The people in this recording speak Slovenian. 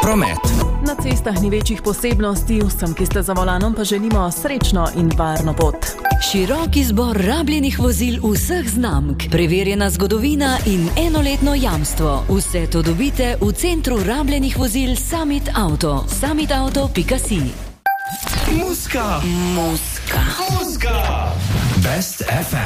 Promet. Na cestah ni večjih posebnosti, vsem, ki ste za volanom, pa želimo srečno in varno pot. Širok izbor rabljenih vozil vseh znamk, preverjena zgodovina in enoletno jamstvo. Vse to dobite v centru rabljenih vozil Summit Auto. summitauto.si. Muska. Best FM.